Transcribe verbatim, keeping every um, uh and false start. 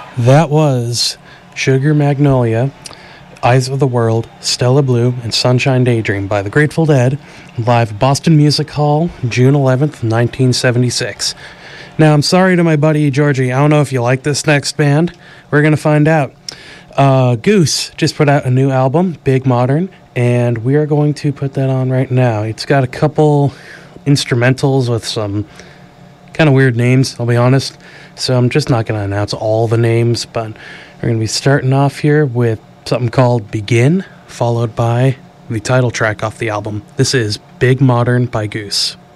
That was Sugar Magnolia, Eyes of the World, Stella Blue, and Sunshine Daydream by the Grateful Dead, live at Boston Music Hall, June eleventh, nineteen seventy-six. Now, I'm sorry to my buddy Georgie, I don't know if you like this next band. We're going to find out. Uh, Goose just put out a new album, Big Modern, and we are going to put that on right now. It's got a couple instrumentals with some kind of weird names, I'll be honest. So I'm just not going to announce all the names, but we're going to be starting off here with something called Begin, followed by the title track off the album. This is Big Modern by Goose.